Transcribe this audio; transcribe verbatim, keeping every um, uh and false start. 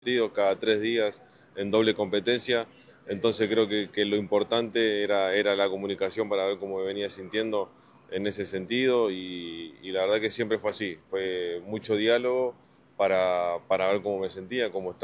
partido cada tres días en doble competencia, entonces creo que, que lo importante era, era la comunicación para ver cómo me venía sintiendo en ese sentido y, y la verdad que siempre fue así, fue mucho diálogo para, para ver cómo me sentía, cómo estaba.